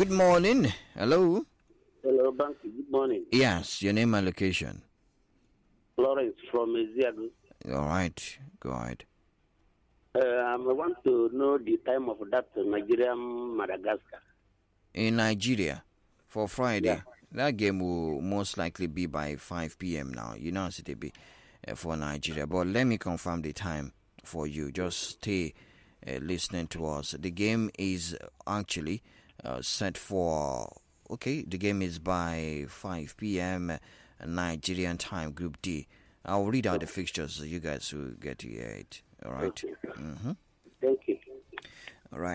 Good morning. Hello. Hello, Banky. Good morning. Yes, your name and location. Lawrence from Eziago. All right, go ahead. I want to know the time of that Nigerian Madagascar. In Nigeria, for Friday, Yeah. that game will most likely be by 5 p.m. now. You know, it be for Nigeria. But let me confirm the time for you. Just stay listening to us. The game is actually set for. Okay, the game is by 5 p.m. Nigerian time, Group D. I'll read out the fixtures so you guys will get to hear it. All right. Okay. Mm-hmm. Thank you. All right.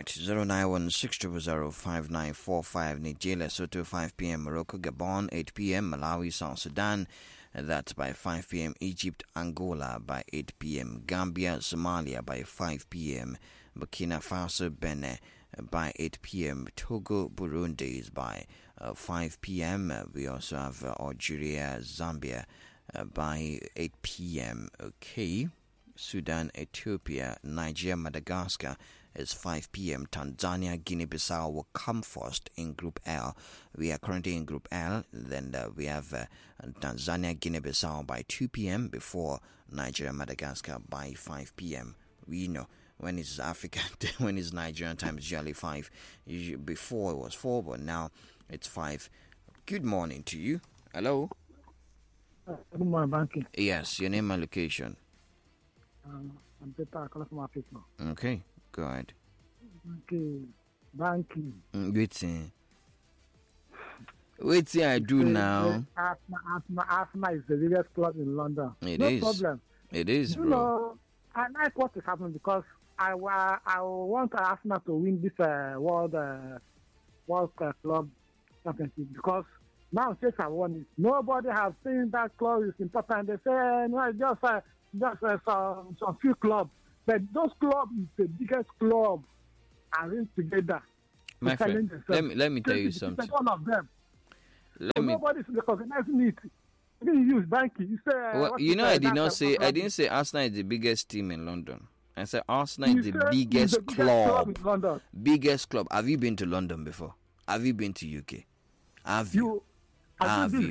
09160005945 Nigeria, Lesotho 5 p.m. Morocco, Gabon 8 p.m. Malawi, South Sudan. That's by 5 p.m. Egypt, Angola by 8 p.m. Gambia, Somalia by 5 p.m. Burkina Faso, Benin by 8 p.m. Togo, Burundi is by 5 p.m. We also have Algeria, Zambia by 8 p.m. Okay. Sudan, Ethiopia, Nigeria, Madagascar is 5 p.m. Tanzania, Guinea-Bissau will come first in Group L. We are currently in Group L. Then we have Tanzania, Guinea-Bissau by 2 p.m. before Nigeria, Madagascar by 5 p.m. We know when it's African, when it's Nigerian time, it's usually 5. Before it was 4, but now it's 5. Good morning to you. Hello. Good morning, Banky. Yes, your name and location. I'm Peter calling from Africa. Okay, go ahead. Banky. Wait, I do now. Arsenal is the biggest club in London. It no is. problem. It is, You bro. know, I like what is happening because I want Arsenal to win this World Club Championship because now Chelsea have won it. Nobody has seen that club is important. They say no, just some few clubs, but those clubs is the biggest club arranged together. My friend, let me tell you something. It's one of them. Nobody's recognizing it. You use Banky. You say. Well, you know, I didn't say Arsenal is the biggest team in London. I said Arsenal is the biggest club. In London. Biggest club. Have you been to London before? Have you been to UK? Have you? Have you?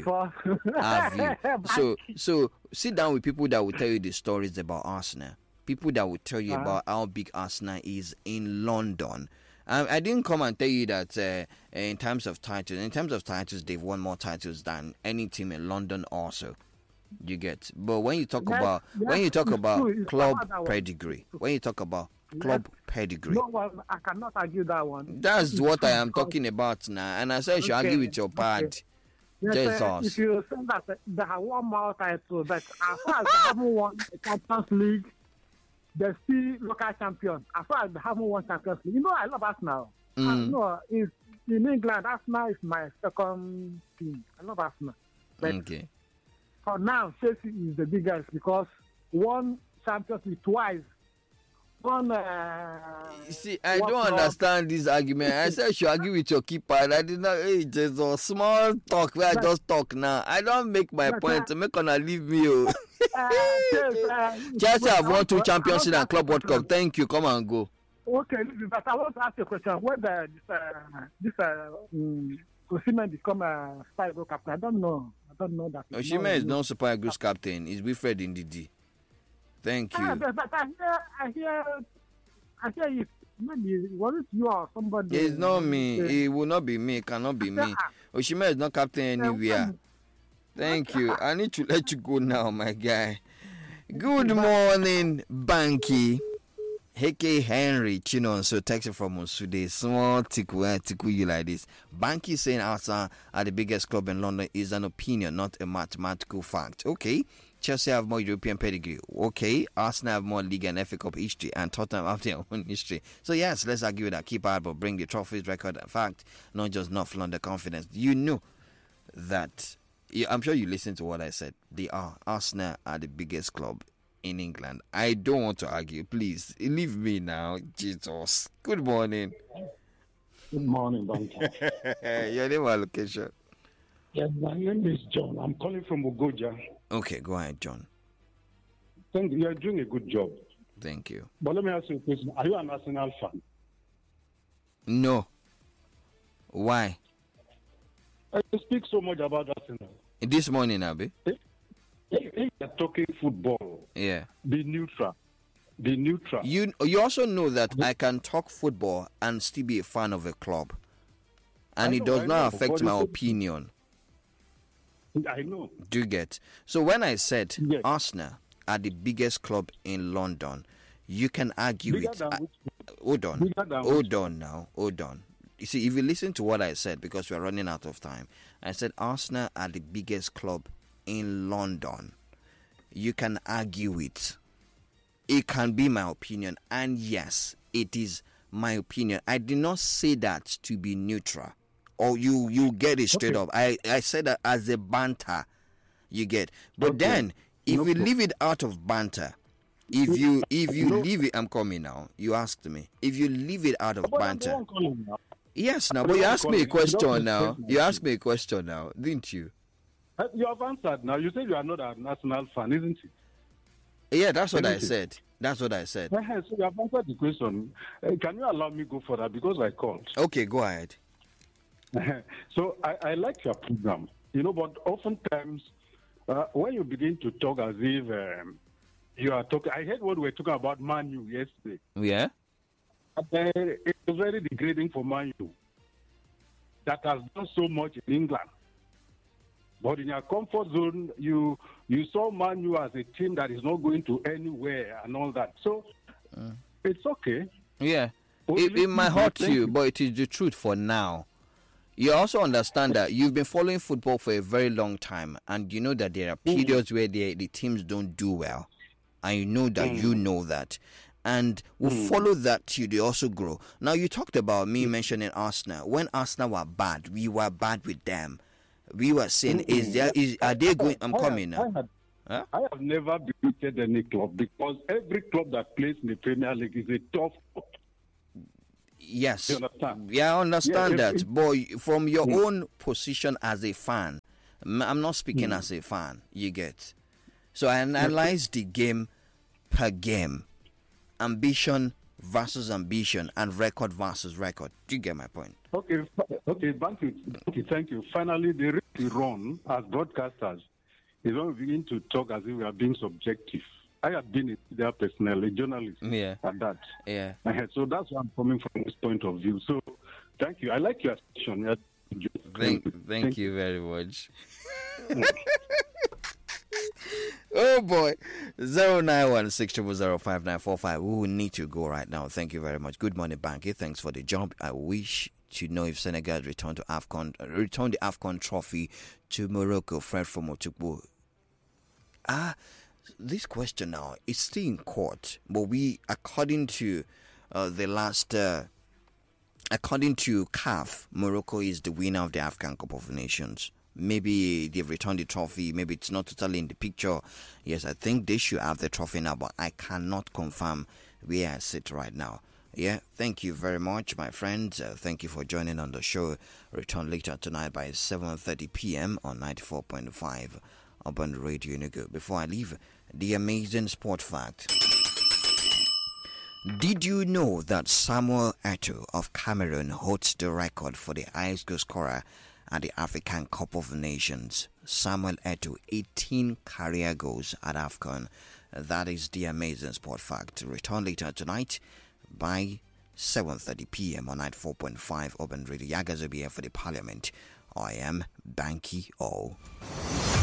So sit down with people that will tell you the stories about Arsenal. People that will tell you about how big Arsenal is in London. I didn't come and tell you that in terms of titles, they've won more titles than any team in London also. You get. But when you talk about club pedigree, no one, I cannot argue that one. That's what I am talking about now, and I said you should argue with your part. Yes, if you say that they have won more titles, but as far as they haven't won the Champions League, they're still local champion. As far as they haven't won Champions League, you know I love Arsenal. In England, Arsenal is my second team. I love Arsenal. But for now, Chelsea is the biggest because won Champions League twice. You see, I don't understand this argument. I said you should argue with your keeper. I did not. Hey, there's a small talk where I just talk now. I don't make my point. Make gonna leave me. Chelsea have won 2 Champions League and Club World Cup. Thank you. Come and go. Okay, but I want to ask you a question. Whether Osimhen become a Super Eagles captain, I don't know that. Osimhen is not Super Eagles captain. He's Wilfred Ndidi. Thank you. But I hear it. Maybe was it you or somebody? It's not me. It will not be me. It cannot be me. Osimhen is not captain anywhere. Thank you. I need to let you go now, my guy. Good morning, Banky. Heke Henry Chinon, so text from Monsude. Small tickle you like this. Banky saying Arsenal are the biggest club in London is an opinion, not a mathematical fact. Okay. Chelsea have more European pedigree. Okay. Arsenal have more league and FA Cup history, and Tottenham have their own history. So yes, let's argue that. Keep out, but bring the trophies, record, and fact, not just North London confidence. You know that. I'm sure you listened to what I said. Arsenal are the biggest club in England. I don't want to argue. Please leave me now. Jesus. Good morning. Good morning, Banky. Your name and location. Yes, my name is John. I'm calling from Ugoja. Okay, go ahead, John. Thank you. You're doing a good job. Thank you. But let me ask you a question. Are you an Arsenal fan? No. Why? I speak so much about Arsenal. This morning, Abi? If you're talking football, Yeah. be neutral. Be neutral. You also know that I can talk football and still be a fan of a club. And it does not affect my opinion. I know. Do you get? So when I said Yes. Arsenal are the biggest club in London, you can argue Bigger it. than which- Hold on. bigger than Hold which- on now. Hold on. You see, if you listen to what I said, because we're running out of time, I said Arsenal are the biggest club in London. You can argue it. It can be my opinion. And yes, it is my opinion. I did not say that to be neutral. Or you get it straight up. I said that as a banter. You get. But then, if we leave it out of banter, if you leave it, I'm coming now. You asked me. If you leave it out of banter. Yes, now, but you asked me a question now. You asked me a question now, didn't you? You have answered now. You said you are not a national fan, isn't it? Yeah, that's what I said. That's what I said. So you have answered the question. Can you allow me go further because I called? Okay, go ahead. So I like your program, but oftentimes when you begin to talk as if you are talking, I heard what we were talking about Man U yesterday. Yeah. It was very degrading for Man U that has done so much in England. But in your comfort zone, you saw Man U as a team that is not going to anywhere and all that. So it's okay. Yeah. It might hurt you, but it is the truth for now. You also understand that you've been following football for a very long time, and you know that there are periods where the teams don't do well. And you know that you know that. And we'll follow that till they also grow. Now, you talked about me mentioning Arsenal. When Arsenal were bad, we were bad with them. We were saying, are they going? I'm coming now. I have never beaten any club because every club that plays in the Premier League is a tough club. Yes. You understand? Yeah, I understand that. But from your own position as a fan, I'm not speaking as a fan, you get. So I analyze the game per game. Ambition versus ambition and record versus record. Do you get my point? Okay, thank you. Finally, the risk we run as broadcasters is when we begin to talk as if we are being subjective. I have been there personally, a journalist at that. Yeah. So that's where I'm coming from this point of view. So thank you. I like your session. Thank you very much. Oh boy. 09160059545. We will need to go right now. Thank you very much. Good morning, Banky. Thanks for the job. I wish to know if Senegal return the AFCON trophy to Morocco. Fred from Otukbo. This question now is still in court, but according to according to CAF, Morocco is the winner of the African Cup of Nations. Maybe they've returned the trophy. Maybe it's not totally in the picture. Yes, I think they should have the trophy now, but I cannot confirm where I sit right now. Yeah, thank you very much, my friends. Thank you for joining on the show. Return later tonight by 7:30 p.m. on 94.5 Urban Radio Nugu. Before I leave, the amazing sport fact. Did you know that Samuel Eto'o of Cameroon holds the record for the highest goal scorer at the African Cup of Nations? Samuel Eto'o, 18 career goals at AFCON. That is the amazing sport fact. Return later tonight by 7:30 p.m. on 94.5 Urban Radio. Yagazobi here for the Parliament. I am Banky O.